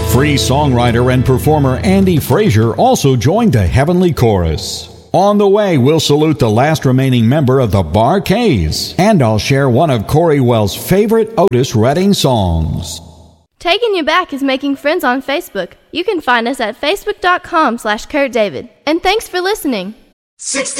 Free songwriter and performer Andy Frazier also joined the Heavenly Chorus. On the way, we'll salute the last remaining member of the Bar-Kays, and I'll share one of Corey Wells' favorite Otis Redding songs. Taking You Back is making friends on Facebook. You can find us at facebook.com/KurtDavid. And thanks for listening.